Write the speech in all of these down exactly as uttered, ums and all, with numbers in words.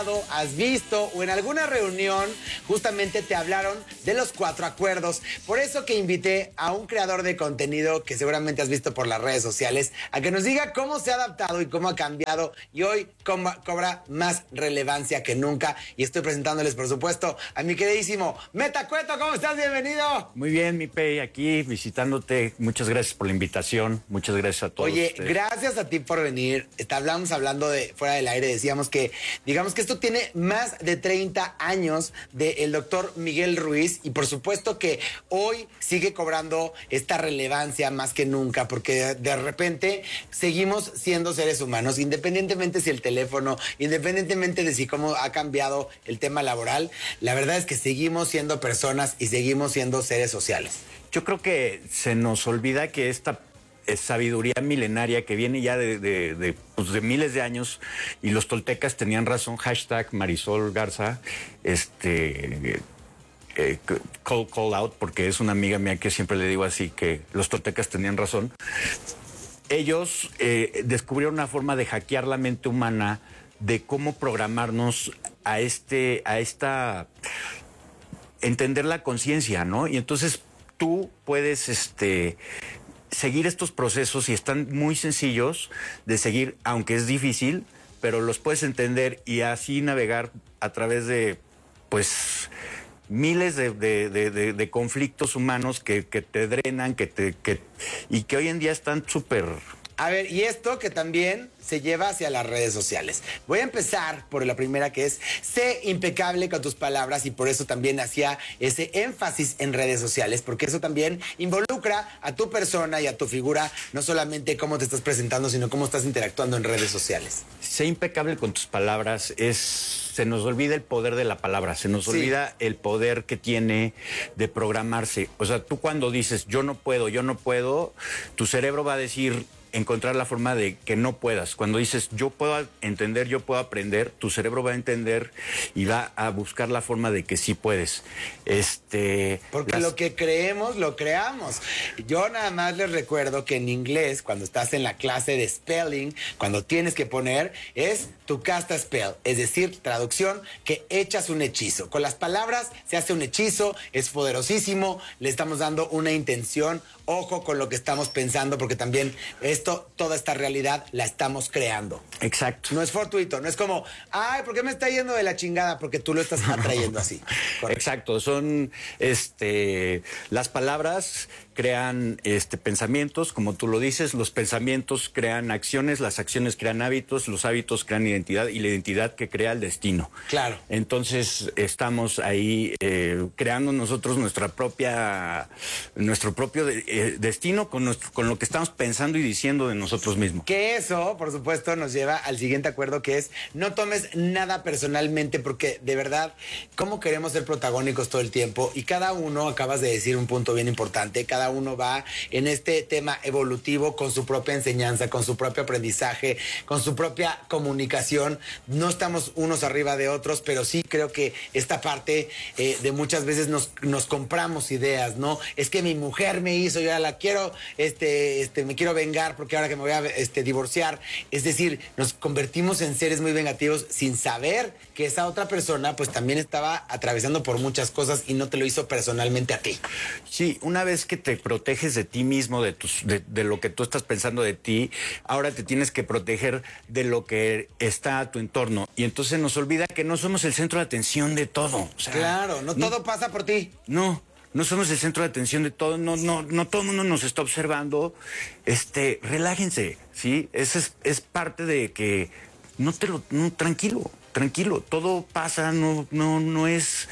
has visto o en alguna reunión justamente te hablaron de los cuatro acuerdos. Por eso que invité a un creador de contenido que seguramente has visto por las redes sociales a que nos diga cómo se ha adaptado y cómo ha cambiado y hoy cobra más relevancia que nunca. Y estoy presentándoles, por supuesto, a mi queridísimo Meta Cueto. ¿Cómo estás? Bienvenido. Muy bien, mi Pei, aquí visitándote. Muchas gracias por la invitación. Muchas gracias a todos. Oye, ustedes. Gracias a ti por venir. Estábamos hablando de fuera del aire, decíamos que, digamos que esto tiene más de treinta años del doctor Miguel Ruiz y por supuesto que hoy sigue cobrando esta relevancia más que nunca porque de repente seguimos siendo seres humanos, independientemente si el teléfono, independientemente de si cómo ha cambiado el tema laboral, la verdad es que seguimos siendo personas y seguimos siendo seres sociales. Yo creo que se nos olvida que esta es sabiduría milenaria que viene ya de, de, de, pues de miles de años y los toltecas tenían razón, hashtag Marisol Garza, este eh, call, call out, porque es una amiga mía que siempre le digo así, que los toltecas tenían razón. Ellos eh, descubrieron una forma de hackear la mente humana, de cómo programarnos a este, a esta, entender la conciencia, ¿no? Y entonces tú puedes, este... seguir estos procesos y están muy sencillos de seguir, aunque es difícil, pero los puedes entender y así navegar a través de, pues, miles de, de, de, de, de conflictos humanos que, que te drenan, que te, que, y que hoy en día están súper... A ver, y esto que también se lleva hacia las redes sociales. Voy a empezar por la primera, que es sé impecable con tus palabras, y por eso también hacía ese énfasis en redes sociales, porque eso también involucra a tu persona y a tu figura, no solamente cómo te estás presentando, sino cómo estás interactuando en redes sociales. Sé impecable con tus palabras, es... se nos olvida el poder de la palabra, se nos sí. olvida el poder que tiene de programarse. O sea, tú cuando dices yo no puedo, yo no puedo, tu cerebro va a decir... encontrar la forma de que no puedas. Cuando dices yo puedo entender, yo puedo aprender, tu cerebro va a entender y va a buscar la forma de que sí puedes. Este, Porque las... lo que creemos, lo creamos. Yo nada más les recuerdo que en inglés, cuando estás en la clase de spelling, cuando tienes que poner, es tu casta spell, es decir, traducción, que echas un hechizo. Con las palabras se hace un hechizo, es poderosísimo, le estamos dando una intención. Ojo con lo que estamos pensando, porque también esto, toda esta realidad la estamos creando. Exacto. No es fortuito, no es como, ay, ¿por qué me está yendo de la chingada? Porque tú lo estás atrayendo así. Correcto. Exacto, son este las palabras crean este pensamientos, como tú lo dices, los pensamientos crean acciones, las acciones crean hábitos, los hábitos crean identidad y la identidad que crea el destino. Claro. Entonces estamos ahí eh, creando nosotros nuestra propia, nuestro propio de, eh, destino con, nuestro, con lo que estamos pensando y diciendo de nosotros mismos. Que eso, por supuesto, nos lleva al siguiente acuerdo, que es no tomes nada personalmente, porque de verdad, ¿cómo queremos ser protagónicos todo el tiempo? Y cada uno, acabas de decir un punto bien importante, cada uno va en este tema evolutivo con su propia enseñanza, con su propio aprendizaje, con su propia comunicación. No estamos unos arriba de otros, pero sí creo que esta parte eh, de muchas veces nos, nos compramos ideas, ¿no? Es que mi mujer me hizo, yo ahora la quiero, este, este, me quiero vengar porque ahora que me voy a este, divorciar. Es decir, nos convertimos en seres muy vengativos sin saber que esa otra persona pues también estaba atravesando por muchas cosas y no te lo hizo personalmente a ti. Sí, una vez que te proteges de ti mismo, de, tus, de, de lo que tú estás pensando de ti, ahora te tienes que proteger de lo que está a tu entorno. Y entonces nos olvida que no somos el centro de atención de todo. O sea, claro, no, no todo pasa por ti. No. No somos el centro de atención de todo, no, no, no todo el mundo nos está observando. Este, relájense, ¿sí? Eso es, es parte de que no te lo, no, tranquilo, tranquilo, todo pasa, no, no, no es.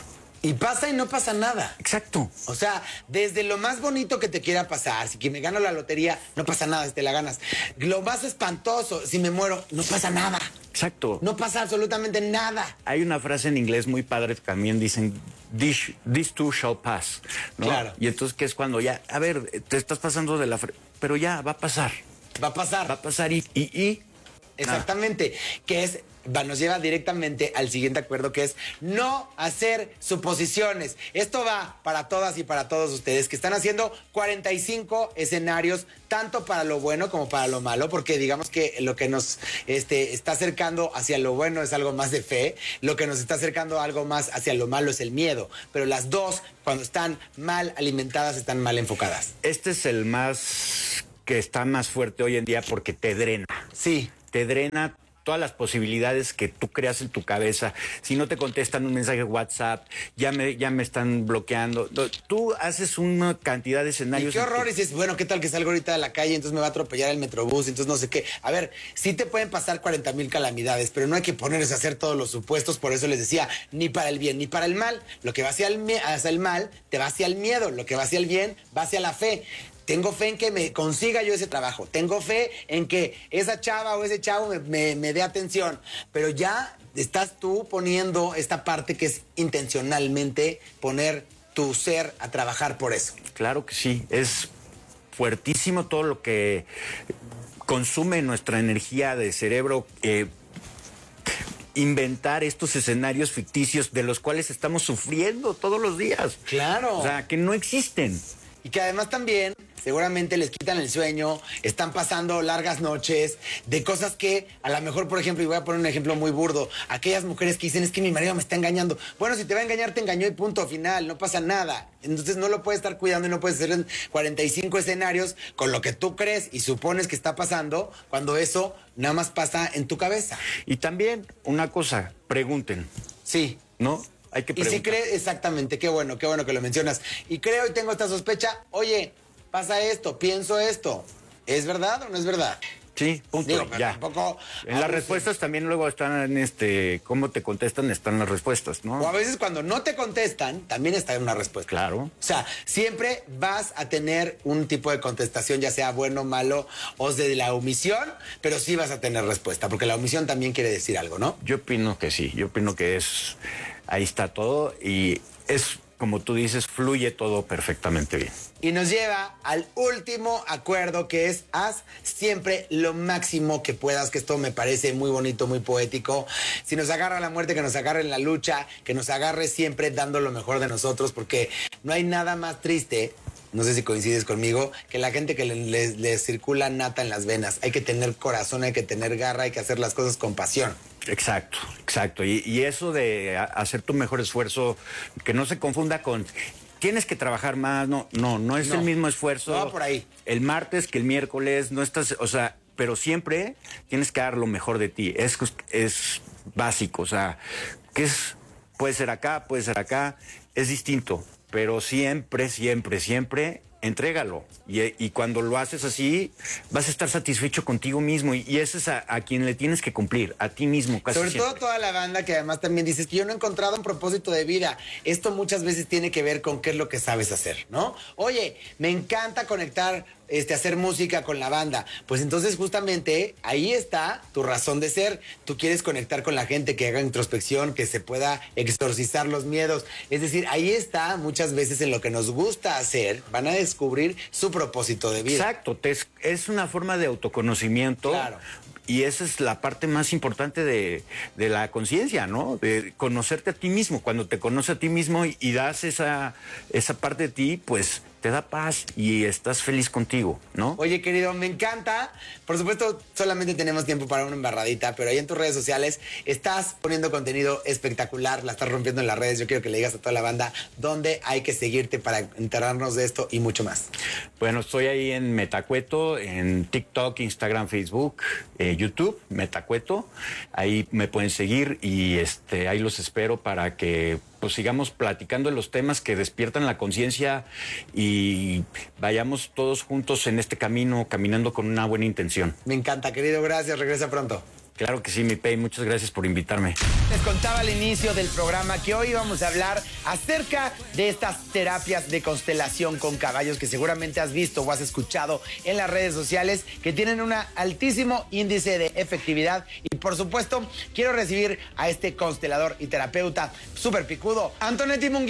Y pasa y no pasa nada. Exacto. O sea, desde lo más bonito que te quiera pasar, si que me gano la lotería, no pasa nada si te la ganas. Lo más espantoso, si me muero, no pasa nada. Exacto. No pasa absolutamente nada. Hay una frase en inglés muy padre que también dicen, this, this too shall pass, ¿no? Claro. Y entonces, ¿qué es cuando ya, a ver, te estás pasando de la... Fre pero ya, va a pasar. Va a pasar. Va a pasar y... y, y Exactamente, ah. que es va, nos lleva directamente al siguiente acuerdo, que es no hacer suposiciones. Esto va para todas y para todos ustedes que están haciendo cuarenta y cinco escenarios, tanto para lo bueno como para lo malo, porque digamos que lo que nos este, está acercando hacia lo bueno es algo más de fe, lo que nos está acercando a algo más hacia lo malo es el miedo, pero las dos, cuando están mal alimentadas, están mal enfocadas. Este es el más que está más fuerte hoy en día porque te drena. Sí. Te drena todas las posibilidades que tú creas en tu cabeza. Si no te contestan un mensaje de WhatsApp, ya me, ya me están bloqueando. Tú haces una cantidad de escenarios. Y qué horror. Y dices, bueno, ¿qué tal que salgo ahorita de la calle? Entonces me va a atropellar el metrobús, entonces no sé qué. A ver, sí te pueden pasar cuarenta mil calamidades, pero no hay que ponerse a hacer todos los supuestos. Por eso les decía, ni para el bien ni para el mal. Lo que va hacia el, hacia el mal, te va hacia el miedo. Lo que va hacia el bien, va hacia la fe. Tengo fe en que me consiga yo ese trabajo. Tengo fe en que esa chava o ese chavo me, me, me dé atención. Pero ya estás tú poniendo esta parte que es intencionalmente poner tu ser a trabajar por eso. Claro que sí. Es fuertísimo todo lo que consume nuestra energía de cerebro. Eh, inventar estos escenarios ficticios de los cuales estamos sufriendo todos los días. Claro. O sea, que no existen. Y que además también seguramente les quitan el sueño, están pasando largas noches de cosas que a lo mejor, por ejemplo, y voy a poner un ejemplo muy burdo, aquellas mujeres que dicen, es que mi marido me está engañando. Bueno, si te va a engañar, te engañó y punto final, no pasa nada. Entonces no lo puedes estar cuidando y no puedes hacer en cuarenta y cinco escenarios con lo que tú crees y supones que está pasando cuando eso nada más pasa en tu cabeza. Y también una cosa, pregunten. Sí. ¿No? Hay que preguntar. Y si crees, exactamente, qué bueno, qué bueno que lo mencionas. Y creo y tengo esta sospecha, oye, pasa esto, pienso esto. ¿Es verdad o no es verdad? Sí, punto. Digo, pero ya. tampoco, en las respuestas sí. También luego están en este, cómo te contestan, están las respuestas, ¿no? O a veces cuando no te contestan, también está en una respuesta. Claro. O sea, siempre vas a tener un tipo de contestación, ya sea bueno, malo, o de la omisión, pero sí vas a tener respuesta, porque la omisión también quiere decir algo, ¿no? Yo opino que sí, yo opino que es, ahí está todo y es, como tú dices, fluye todo perfectamente bien. Y nos lleva al último acuerdo, que es haz siempre lo máximo que puedas, que esto me parece muy bonito, muy poético. Si nos agarra la muerte, que nos agarre en la lucha, que nos agarre siempre dando lo mejor de nosotros, porque no hay nada más triste, no sé si coincides conmigo, que la gente que le, le, le circula nata en las venas. Hay que tener corazón, hay que tener garra, hay que hacer las cosas con pasión. Exacto, exacto. Y, y eso de hacer tu mejor esfuerzo, que no se confunda con... Tienes que trabajar más, no, no, no es no, el mismo esfuerzo. No, por ahí. El martes que el miércoles, no estás, o sea, pero siempre tienes que dar lo mejor de ti. Es, es básico, o sea, que es, puede ser acá, puede ser acá, es distinto, pero siempre, siempre, siempre entrégalo. Y, y cuando lo haces así, vas a estar satisfecho contigo mismo. Y, y eso es a, a quien le tienes que cumplir, a ti mismo. Casi Sobre siempre. todo toda la banda que además también dices que yo no he encontrado un propósito de vida. Esto muchas veces tiene que ver con qué es lo que sabes hacer, ¿no? Oye, me encanta conectar, este, hacer música con la banda. Pues entonces justamente ahí está tu razón de ser. Tú quieres conectar con la gente, que haga introspección, que se pueda exorcizar los miedos. Es decir, ahí está muchas veces en lo que nos gusta hacer. Van a descubrir su propósito de vida. Exacto, te es, es una forma de autoconocimiento. Claro. Y esa es la parte más importante de, de la conciencia, ¿no? De conocerte a ti mismo. Cuando te conoces a ti mismo y, y das esa, esa parte de ti, pues te da paz y estás feliz contigo, ¿no? Oye, querido, me encanta. Por supuesto, solamente tenemos tiempo para una embarradita, pero ahí en tus redes sociales estás poniendo contenido espectacular, la estás rompiendo en las redes. Yo quiero que le digas a toda la banda dónde hay que seguirte para enterarnos de esto y mucho más. Bueno, estoy ahí en Metacueto, en TikTok, Instagram, Facebook, eh, YouTube, Metacueto. Ahí me pueden seguir y este, ahí los espero para que pues sigamos platicando de los temas que despiertan la conciencia y vayamos todos juntos en este camino, caminando con una buena intención. Me encanta, querido, gracias, regresa pronto. Claro que sí, mi Pei, muchas gracias por invitarme. Les contaba al inicio del programa que hoy vamos a hablar acerca de estas terapias de constelación con caballos que seguramente has visto o has escuchado en las redes sociales, que tienen un altísimo índice de efectividad. Y por supuesto, quiero recibir a este constelador y terapeuta súper picudo, Antonetti Munguía.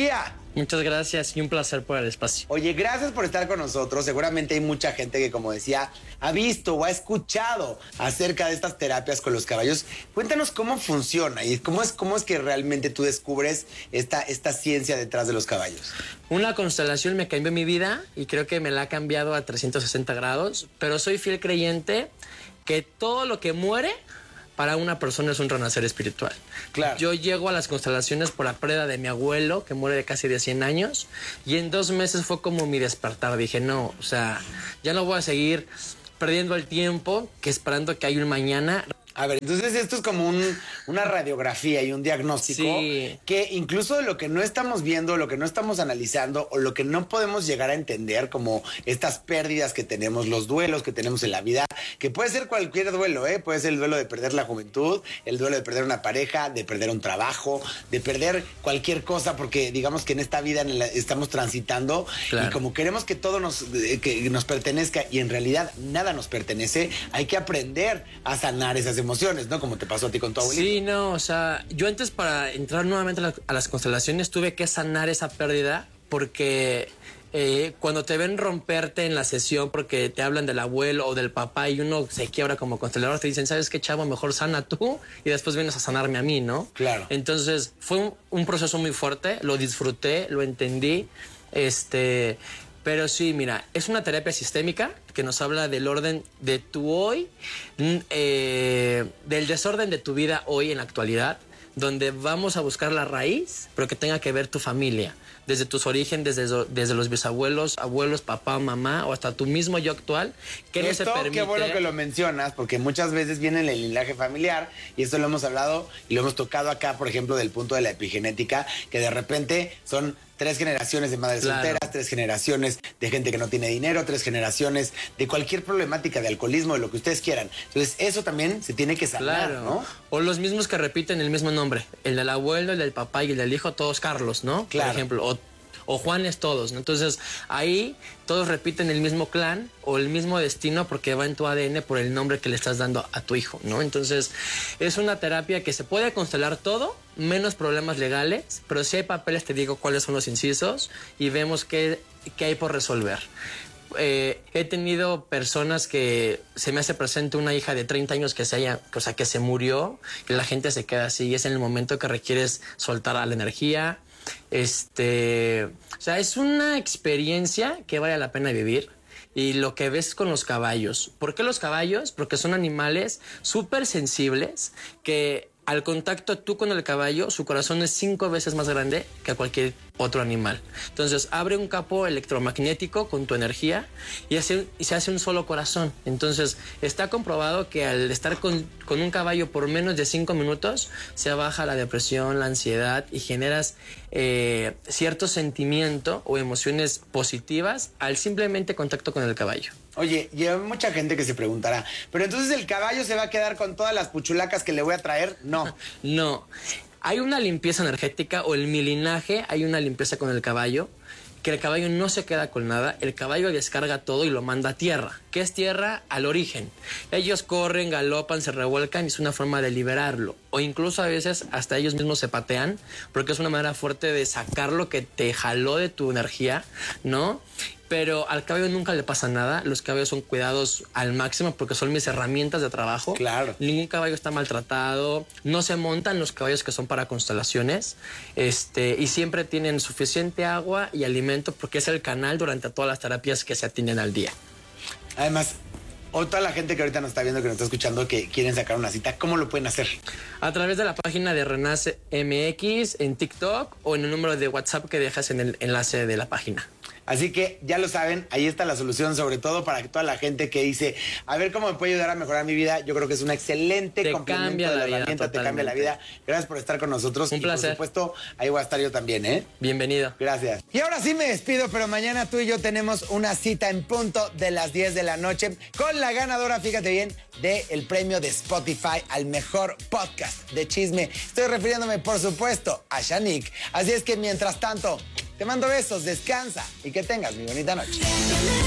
Muchas gracias y un placer por el espacio. Oye, gracias por estar con nosotros. Seguramente hay mucha gente que, como decía, ha visto o ha escuchado acerca de estas terapias con los caballos. Cuéntanos cómo funciona y cómo es, cómo es que realmente tú descubres esta, esta ciencia detrás de los caballos. Una constelación me cambió mi vida y creo que me la ha cambiado a trescientos sesenta grados, pero soy fiel creyente que todo lo que muere para una persona es un renacer espiritual. Claro. Yo llego a las constelaciones por la pérdida de mi abuelo, que muere de casi de cien años, y en dos meses fue como mi despertar. Dije, no, o sea, ya no voy a seguir perdiendo el tiempo, que esperando que hay un mañana. A ver, entonces esto es como un, una radiografía y un diagnóstico Sí. que incluso de lo que no estamos viendo, lo que no estamos analizando o lo que no podemos llegar a entender, como estas pérdidas que tenemos, los duelos que tenemos en la vida, que puede ser cualquier duelo, ¿eh? Puede ser el duelo de perder la juventud, el duelo de perder una pareja, de perder un trabajo, de perder cualquier cosa, porque digamos que en esta vida en la, estamos transitando Claro. y como queremos que todo nos, eh, que nos pertenezca y en realidad nada nos pertenece, hay que aprender a sanar esas emociones. emociones, ¿no? Como te pasó a ti con tu abuelito. Sí, no, o sea, yo antes para entrar nuevamente a, la, a las constelaciones tuve que sanar esa pérdida porque eh, cuando te ven romperte en la sesión porque te hablan del abuelo o del papá y uno se quiebra como constelador, te dicen, ¿sabes qué, chavo? Mejor sana tú y después vienes a sanarme a mí, ¿no? Claro. Entonces fue un, un proceso muy fuerte, lo disfruté, lo entendí, este... Pero sí, mira, es una terapia sistémica que nos habla del orden de tu hoy, eh, del desorden de tu vida hoy en la actualidad, donde vamos a buscar la raíz, pero que tenga que ver tu familia, desde tus orígenes, desde, desde los bisabuelos, abuelos, papá, mamá, o hasta tu mismo yo actual, que no se Esto, permite. qué bueno que lo mencionas, porque muchas veces viene en el linaje familiar, y esto lo hemos hablado y lo hemos tocado acá, por ejemplo, del punto de la epigenética, que de repente son tres generaciones de madres Claro. solteras, tres generaciones de gente que no tiene dinero, tres generaciones de cualquier problemática, de alcoholismo, de lo que ustedes quieran. Entonces, eso también se tiene que sanar, Claro. ¿no? O los mismos que repiten el mismo nombre. El del abuelo, el del papá y el del hijo, todos Carlos, ¿no? Claro. Por ejemplo. O, o Juanes todos, ¿no? Entonces, ahí todos repiten el mismo clan o el mismo destino porque va en tu A D N por el nombre que le estás dando a tu hijo, ¿no? Entonces, es una terapia que se puede constelar todo, menos problemas legales, pero si hay papeles te digo cuáles son los incisos y vemos qué, qué hay por resolver. Eh, he tenido personas que se me hace presente una hija de treinta años que se haya, o sea, que se murió y la gente se queda así y es en el momento que requieres soltar a la energía. Este, o sea, es una experiencia que vale la pena vivir. Y lo que ves con los caballos. ¿Por qué los caballos? Porque son animales súper sensibles que al contacto tú con el caballo, su corazón es cinco veces más grande que cualquier otro animal. Entonces abre un campo electromagnético con tu energía y, hace, y se hace un solo corazón. Entonces está comprobado que al estar con, con un caballo por menos de cinco minutos se baja la depresión, la ansiedad y generas eh, cierto sentimiento o emociones positivas al simplemente contacto con el caballo. Oye, y hay mucha gente que se preguntará, ¿pero entonces el caballo se va a quedar con todas las puchulacas que le voy a traer? No. No. Hay una limpieza energética o en mi linaje hay una limpieza con el caballo, que el caballo no se queda con nada, el caballo descarga todo y lo manda a tierra. ¿Qué es tierra? Al origen. Ellos corren, galopan, se revuelcan y es una forma de liberarlo. O incluso a veces hasta ellos mismos se patean porque es una manera fuerte de sacar lo que te jaló de tu energía, ¿no? Pero al caballo nunca le pasa nada. Los caballos son cuidados al máximo porque son mis herramientas de trabajo. Claro. Ningún caballo está maltratado. No se montan los caballos que son para constelaciones. Este, y siempre tienen suficiente agua y alimento porque es el canal durante todas las terapias que se atienden al día. Además, o toda la gente que ahorita nos está viendo, que nos está escuchando, que quieren sacar una cita, ¿cómo lo pueden hacer? A través de la página de Renace M X en TikTok o en el número de WhatsApp que dejas en el enlace de la página. Así que ya lo saben, ahí está la solución, sobre todo para que toda la gente que dice, a ver cómo me puede ayudar a mejorar mi vida, yo creo que es un excelente Te complemento cambia de la la vida, herramienta, te cambia la vida. Gracias por estar con nosotros. Un y placer. por supuesto, ahí voy a estar yo también, ¿eh? Bienvenido. Gracias. Y ahora sí me despido, pero mañana tú y yo tenemos una cita en punto de las diez de la noche con la ganadora, fíjate bien, del premio de Spotify al mejor podcast de chisme. Estoy refiriéndome, por supuesto, a Shanique. Así es que mientras tanto, te mando besos, descansa y que tengas muy bonita noche.